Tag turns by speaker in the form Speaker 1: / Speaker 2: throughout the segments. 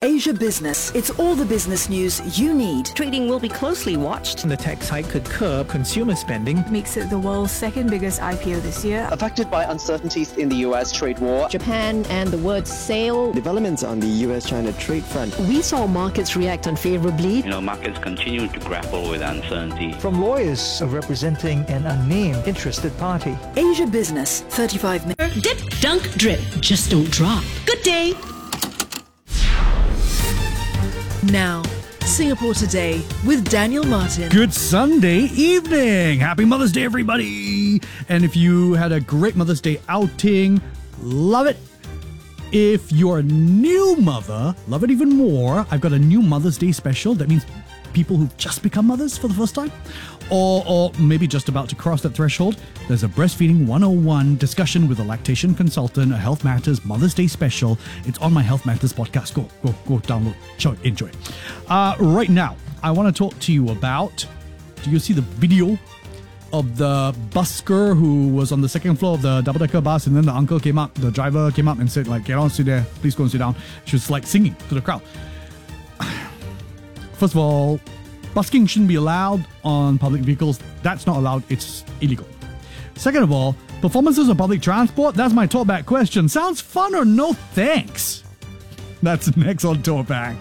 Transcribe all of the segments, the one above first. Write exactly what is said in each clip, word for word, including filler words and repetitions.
Speaker 1: Asia Business. It's all the business news you need.
Speaker 2: Trading will be closely watched.
Speaker 3: The tax hike could curb consumer spending.
Speaker 4: Makes it the world's second biggest I P O this year.
Speaker 5: Affected by uncertainties in the U S trade war.
Speaker 6: Japan and the word sale.
Speaker 7: Developments on the U S China trade front.
Speaker 6: We saw markets react unfavorably.
Speaker 8: You know, markets continue to grapple with uncertainty.
Speaker 9: From lawyers representing an unnamed interested party.
Speaker 1: Asia Business, thirty-five minutes.
Speaker 10: Dip, dunk, drip. Just don't drop. Good day.
Speaker 11: Now, Singapore Today with Daniel Martin.
Speaker 12: Good Sunday evening. Happy Mother's Day, everybody. And if you had a great Mother's Day outing, love it. If you're a new mother, love it even more. I've got a new Mother's Day special. That means people who've just become mothers for the first time, or, or maybe just about to cross that threshold. There's a Breastfeeding one oh one discussion with a lactation consultant, a Health Matters Mother's Day special. It's on my Health Matters podcast. Go, go, go download, show, enjoy. Uh, right now, I want to talk to you about, do you see the video of the busker who was on the second floor of the double-decker bus, and then the uncle came up, the driver came up and said, like, get on, sit there, please go and sit down. She was like singing to the crowd. First of all, busking shouldn't be allowed on public vehicles. That's not allowed. It's illegal. Second of all, performances on public transport? That's my talkback question. Sounds fun or no thanks? That's next on Talkback.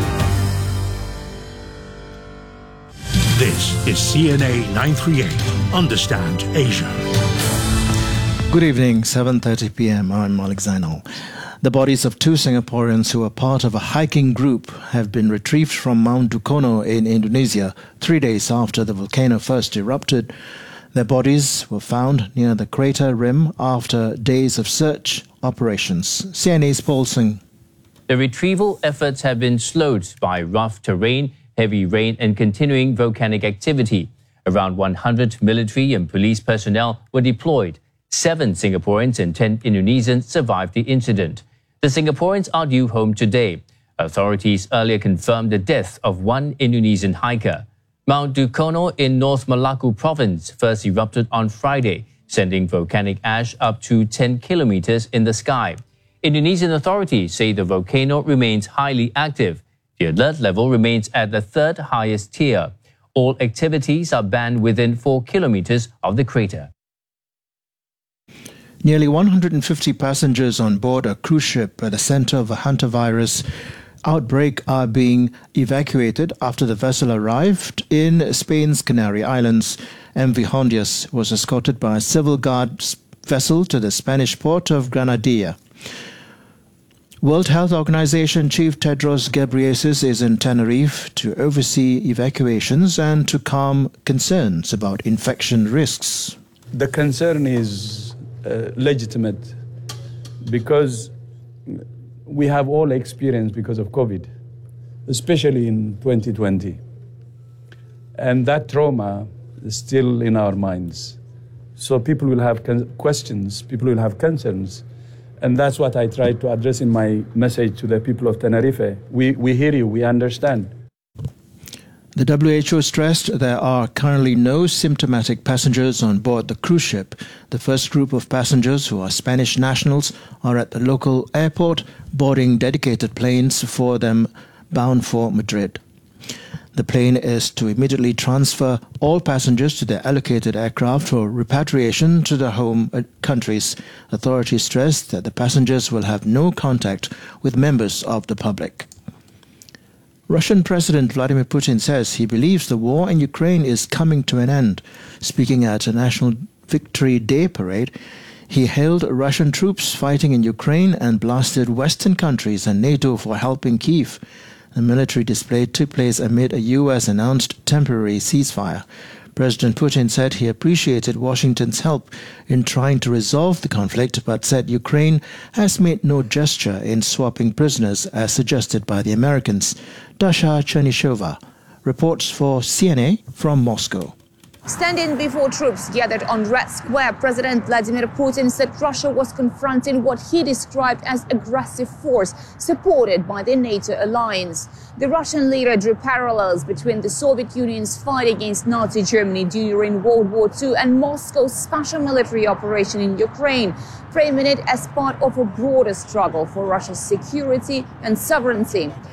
Speaker 13: This is C N A nine thirty-eight. Understand Asia.
Speaker 14: Good evening, seven thirty p.m. I'm Malik Zainal. The bodies of two Singaporeans who were part of a hiking group have been retrieved from Mount Dukono in Indonesia three days after the volcano first erupted. Their bodies were found near the crater rim after days of search operations. C N A's Paul Singh.
Speaker 15: The retrieval efforts have been slowed by rough terrain, heavy rain and continuing volcanic activity. Around one hundred military and police personnel were deployed. Seven Singaporeans and ten Indonesians survived the incident. The Singaporeans are due home today. Authorities earlier confirmed the death of one Indonesian hiker. Mount Dukono in North Maluku province first erupted on Friday, sending volcanic ash up to ten kilometers in the sky. Indonesian authorities say the volcano remains highly active. The alert level remains at the third highest tier. All activities are banned within four kilometers of the crater.
Speaker 14: Nearly one hundred fifty passengers on board a cruise ship at the center of a hantavirus outbreak are being evacuated after the vessel arrived in Spain's Canary Islands. M V Hondias was escorted by a civil guard vessel to the Spanish port of Granadilla. World Health Organization Chief Tedros Ghebreyesus is in Tenerife to oversee evacuations and to calm concerns about infection risks.
Speaker 16: The concern is Uh, legitimate because we have all experienced because of COVID, especially in twenty twenty. And that trauma is still in our minds. So people will have con- questions, people will have concerns. And that's what I tried to address in my message to the people of Tenerife. We, we hear you, we understand.
Speaker 14: The W H O stressed there are currently no symptomatic passengers on board the cruise ship. The first group of passengers, who are Spanish nationals, are at the local airport boarding dedicated planes for them bound for Madrid. The plane is to immediately transfer all passengers to their allocated aircraft for repatriation to their home countries. Authorities stressed that the passengers will have no contact with members of the public. Russian President Vladimir Putin says he believes the war in Ukraine is coming to an end. Speaking at a National Victory Day parade, he hailed Russian troops fighting in Ukraine and blasted Western countries and NATO for helping Kyiv. The military display took place amid a U S-announced temporary ceasefire. President Putin said he appreciated Washington's help in trying to resolve the conflict, but said Ukraine has made no gesture in swapping prisoners as suggested by the Americans. Dasha Chernyshova reports for C N A from Moscow.
Speaker 17: Standing before troops gathered on Red Square, President Vladimir Putin said Russia was confronting what he described as aggressive force supported by the NATO alliance. The Russian leader drew parallels between the Soviet Union's fight against Nazi Germany during World War Two and Moscow's special military operation in Ukraine, framing it as part of a broader struggle for Russia's security and sovereignty.